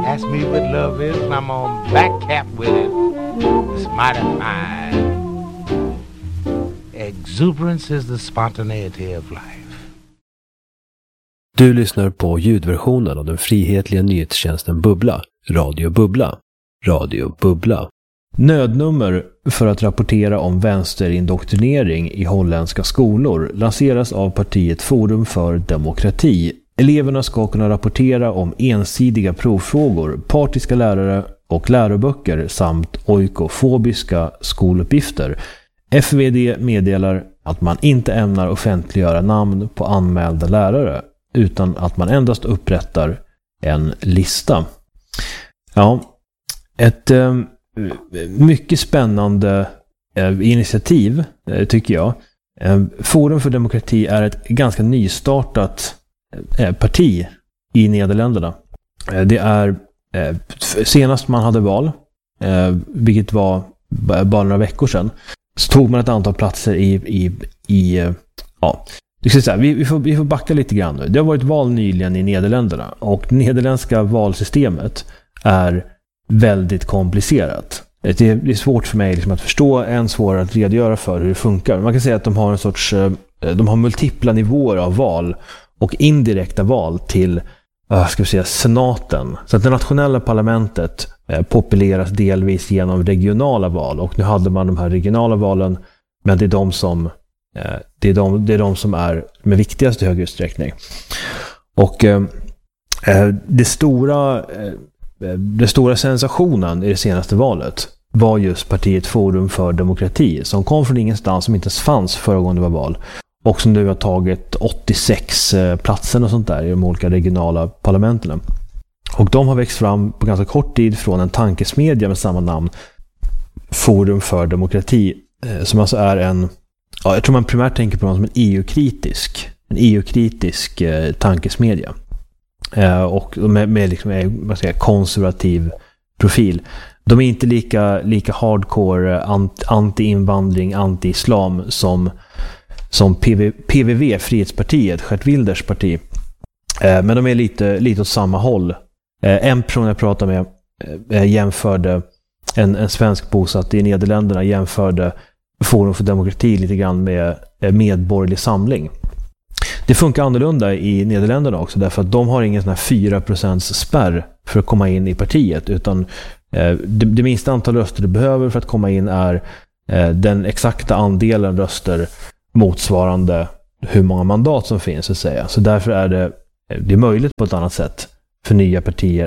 Ask me what love is, and I'm on back cap with it. It's mighty fine. Exuberance is the spontaneity of life. Du lyssnar på ljudversionen av den frihetliga nyhetstjänsten Bubbla, Radio Bubbla. Radio Bubbla. Nödnummer för att rapportera om vänsterindoktrinering i holländska skolor lanseras av partiet Forum för Demokrati. Eleverna ska kunna rapportera om ensidiga provfrågor, partiska lärare och läroböcker samt oikofobiska skoluppgifter. FVD meddelar att man inte ämnar offentliggöra namn på anmälda lärare utan att man endast upprättar en lista. Ja, ett mycket spännande initiativ tycker jag. Forum för Demokrati är ett ganska nystartat parti i Nederländerna. Det är senast man hade val, vilket var bara några veckor sedan, så tog man ett antal platser vi får backa lite grann nu. Det har varit val nyligen i Nederländerna och det nederländska valsystemet är väldigt komplicerat. Det är svårt för mig liksom att förstå, än svårare att redogöra för hur det funkar. Man kan säga att de har en sorts, de har multipla nivåer av val och indirekta val till senaten. Så att det nationella parlamentet populeras delvis genom regionala val, och nu hade man de här regionala valen, men det är de som är med viktigast i hög utsträckning. Och det stora sensationen i det senaste valet var just partiet Forum för Demokrati, som kom från ingenstans, som inte ens fanns föregående val, och som nu har tagit 86 platser och sånt där i de olika regionala parlamenten. Och de har växt fram på ganska kort tid från en tankesmedja med samma namn, Forum för Demokrati, som alltså är jag tror man primärt tänker på dem som en EU-kritisk tankesmedja. Och med liksom, konservativ profil. De är inte lika hardcore anti-invandring, anti-islam som PVV, Frihetspartiet, Geert Wilders parti. Men de är lite åt samma håll. En person jag pratade med jämförde en svensk bosatt i Nederländerna, jämförde Forum för Demokrati lite grann med Medborgerlig Samling. Det funkar annorlunda i Nederländerna också, därför att de har ingen sån här 4% spärr för att komma in i partiet, utan det minsta antal röster du behöver för att komma in är den exakta andelen röster motsvarande hur många mandat som finns, så att säga. Så därför är det är möjligt på ett annat sätt för nya partier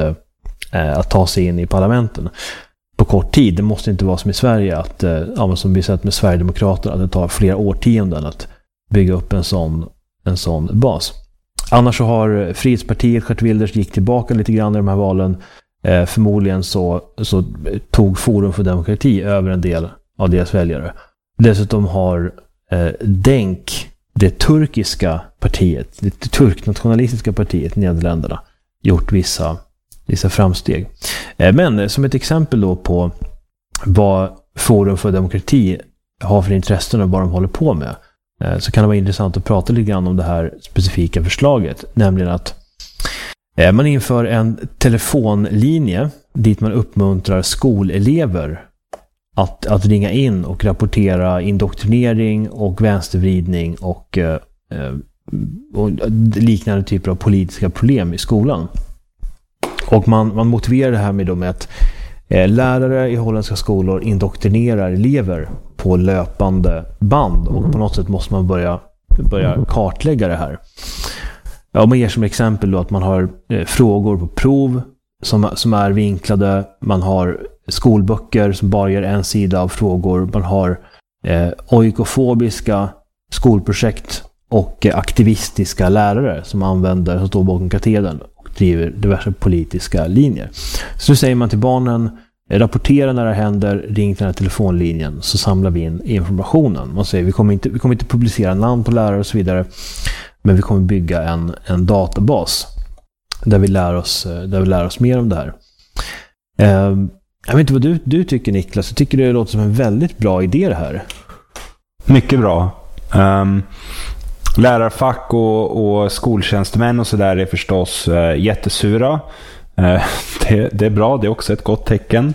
att ta sig in i parlamenten på kort tid. Det måste inte vara som i Sverige, att som vi sett med Sverigedemokraterna, att det tar flera årtionden att bygga upp en sån bas. Annars så har Frihetspartiet, Geert Wilders, gick tillbaka lite grann i de här valen. Förmodligen så tog Forum för Demokrati över en del av deras väljare. Dessutom har DENK, det turkiska partiet, det turknationalistiska partiet i Nederländerna, gjort vissa framsteg. Men som ett exempel då på vad Forum för Demokrati har för intressen och vad de håller på med, så kan det vara intressant att prata lite grann om det här specifika förslaget, nämligen att man inför en telefonlinje dit man uppmuntrar skolelever att ringa in och rapportera indoktrinering och vänstervridning och liknande typer av politiska problem i skolan. Och man motiverar det här med att lärare i holländska skolor indoktrinerar elever på löpande band, och på något sätt måste man börja kartlägga det här. Ja, man ger som exempel då att man har frågor på prov som är vinklade, man har skolböcker som bara ger en sida av frågor, man har oikofobiska skolprojekt och aktivistiska lärare som står bakom katedern och driver diverse politiska linjer. Så nu säger man till barnen: rapportera när det händer, ring till den här telefonlinjen, så samlar vi in informationen. Man säger vi kommer inte publicera namn på lärare och så vidare, men vi kommer bygga en databas där vi lär oss mer om det här. Jag vet inte vad du tycker, Niklas. Jag tycker det låter som en väldigt bra idé det här. Mycket bra. Lärarfack och skoltjänstemän och sådär är förstås jättesura. Det är bra, det är också ett gott tecken.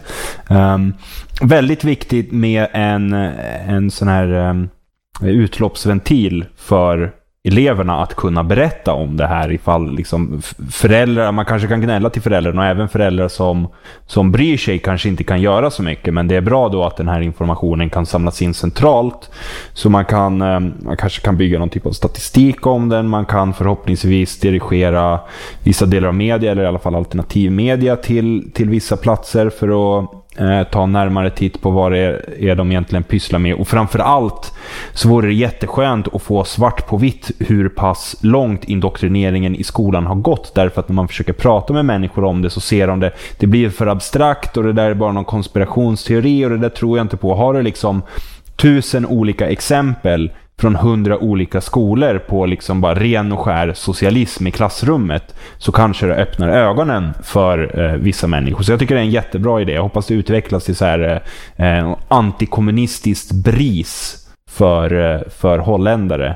Väldigt viktigt med en sån här utloppsventil för eleverna att kunna berätta om det här ifall liksom föräldrar, man kanske kan gnälla till föräldrarna och även föräldrar som bryr sig kanske inte kan göra så mycket, men det är bra då att den här informationen kan samlas in centralt så man kanske kan bygga någon typ av statistik om den, man kan förhoppningsvis dirigera vissa delar av media eller i alla fall alternativmedia till vissa platser för att ta närmare titt på vad det är de egentligen pysslar med, och framförallt så vore det jätteskönt att få svart på vitt hur pass långt indoktrineringen i skolan har gått, därför att när man försöker prata med människor om det så ser de det blir för abstrakt och det där är bara någon konspirationsteori och det där tror jag inte på. Har du liksom 1000 olika exempel från 100 olika skolor på liksom bara ren och skär socialism i klassrummet, så kanske det öppnar ögonen för vissa människor. Så jag tycker det är en jättebra idé. Jag hoppas det utvecklas till så här antikommunistiskt bris för holländare.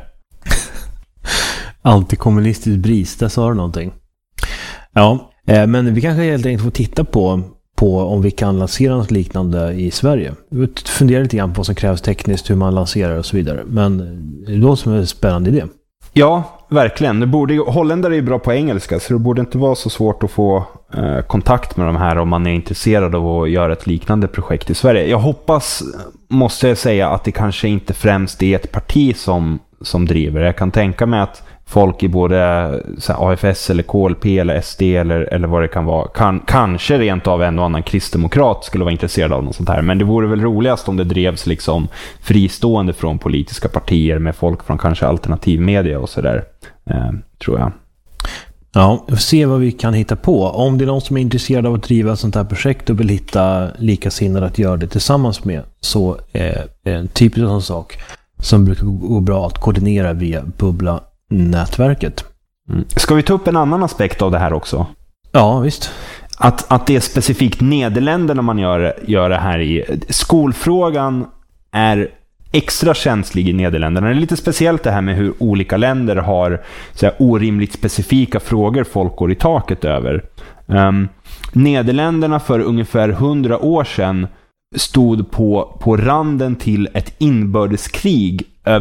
Antikommunistiskt bris, där sa du någonting. Ja, men vi kanske helt enkelt får titta på om vi kan lansera något liknande i Sverige. Vi funderar lite grann på vad som krävs tekniskt, hur man lanserar och så vidare. Men det låter som en spännande idé. Ja, verkligen. Holländare är ju bra på engelska, så det borde inte vara så svårt att få kontakt med de här om man är intresserad av att göra ett liknande projekt i Sverige. Jag hoppas, måste jag säga, att det kanske inte främst är ett parti som driver. Jag kan tänka mig att folk i både AFS eller KLP eller SD eller vad det kan vara, kanske rent av en och annan kristdemokrat skulle vara intresserad av något sånt här. Men det vore väl roligast om det drevs liksom fristående från politiska partier med folk från kanske alternativmedia och sådär, tror jag. Ja, vi får se vad vi kan hitta på. Om det är någon som är intresserad av att driva ett sånt här projekt och vill hitta likasinnade att göra det tillsammans med, så är en typisk sån sak som brukar gå bra att koordinera via Bubbla-nätverket. Ska vi ta upp en annan aspekt av det här också? Ja, visst. Att det är specifikt Nederländerna man gör det här i. Skolfrågan är extra känslig i Nederländerna. Det är lite speciellt det här med hur olika länder har så här orimligt specifika frågor folk går i taket över. Nederländerna för ungefär 100 år sedan stod på randen till ett inbördeskrig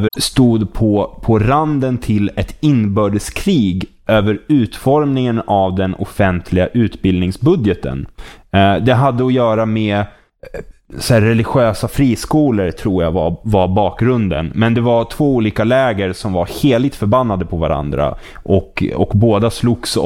över utformningen av den offentliga utbildningsbudgeten. Det hade att göra med så här religiösa friskolor, tror jag var bakgrunden. Men det var två olika läger som var heligt förbannade på varandra och båda slogs